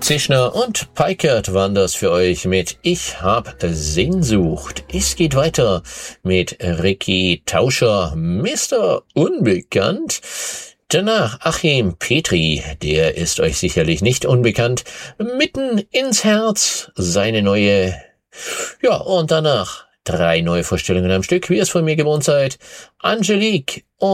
Zischner und Peikert waren das für euch mit Ich hab Sehnsucht. Es geht weiter mit Ricky Tauscher, Mr. Unbekannt. Danach Achim Petri, der ist euch sicherlich nicht unbekannt. Mitten ins Herz, seine neue. Ja, und danach 3 neue Vorstellungen am Stück, wie ihr es von mir gewohnt seid. Angelique